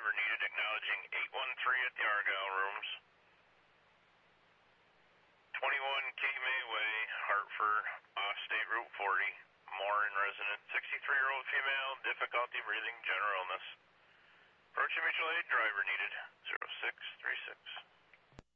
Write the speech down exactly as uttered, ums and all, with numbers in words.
driver needed, acknowledging eight one three at the Argyle rooms. twenty-one Caymay Way, Hartford, off State Route forty. Morin resident, sixty-three-year-old female, difficulty breathing, general illness. Approaching mutual aid, driver needed, zero six three six.